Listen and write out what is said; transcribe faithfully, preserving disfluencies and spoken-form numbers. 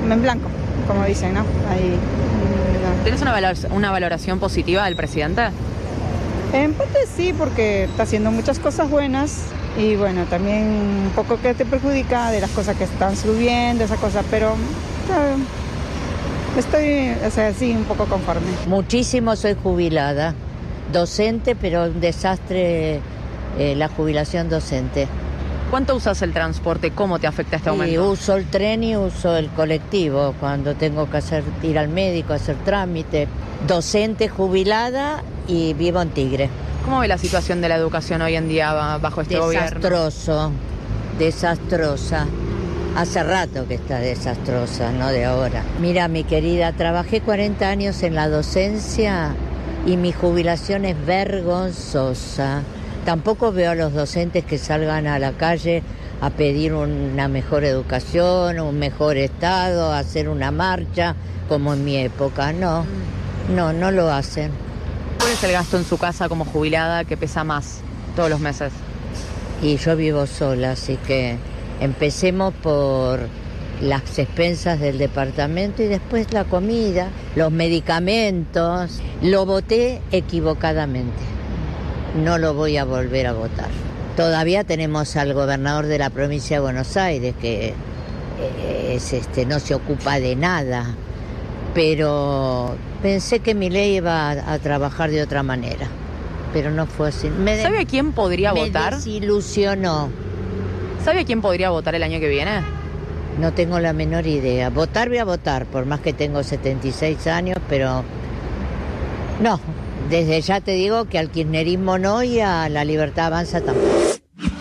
en blanco, como dicen, ¿no? Ahí, no. ¿Tenés una, valor una valoración positiva del presidente? En parte sí, porque está haciendo muchas cosas buenas y bueno, también un poco que te perjudica de las cosas que están subiendo, esas cosas, pero eh, estoy, o sea, sí, un poco conforme. Muchísimo, soy jubilada, docente, pero un desastre eh, la jubilación docente. ¿Cuánto usas el transporte? ¿Cómo te afecta este aumento? Y uso el tren y uso el colectivo cuando tengo que hacer, ir al médico, hacer trámite. Docente, jubilada y vivo en Tigre. ¿Cómo ve la situación de la educación hoy en día bajo este gobierno? Desastroso, desastrosa. Hace rato que está desastrosa, no de ahora. Mira, mi querida, trabajé cuarenta años en la docencia y mi jubilación es vergonzosa. Tampoco veo a los docentes que salgan a la calle a pedir una mejor educación, un mejor estado, a hacer una marcha, como en mi época. No, no, no lo hacen. ¿Cuál es el gasto en su casa como jubilada que pesa más todos los meses? Y yo vivo sola, así que empecemos por las expensas del departamento y después la comida, los medicamentos. Lo voté equivocadamente. No lo voy a volver a votar. Todavía tenemos al gobernador de la provincia de Buenos Aires que es, este, no se ocupa de nada, pero pensé que Milei iba a, a trabajar de otra manera, pero no fue así. Me ¿Sabe a quién podría me votar? Me desilusionó. ¿Sabe a quién podría votar el año que viene? No tengo la menor idea. Votar voy a votar, por más que tengo setenta y seis años, pero no. Desde ya te digo que al kirchnerismo no y a la Libertad Avanza tampoco.